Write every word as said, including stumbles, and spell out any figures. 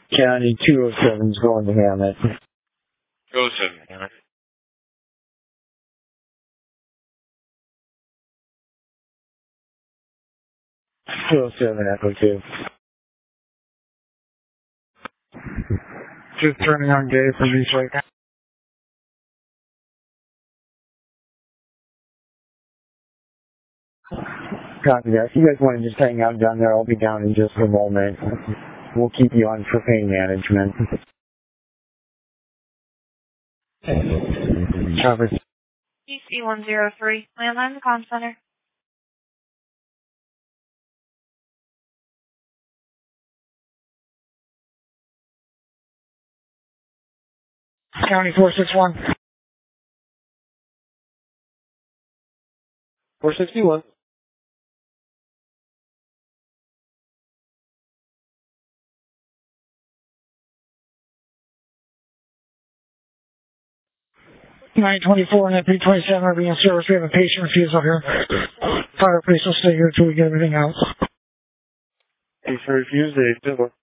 County two oh seven's going to Hammett. two oh seven, Hammett. two oh seven Echo two. Just turning on gay for these right now. Copy that. If you guys want to just hang out down there, I'll be down in just a moment. We'll keep you on for pain management. Copy. D C one oh three, landline the comm center. County four six one. four sixty-one. nine twenty-four and three twenty-seven are being in service. We have a patient refusal here. Fire police will stay here until we get everything out. Patient refused, they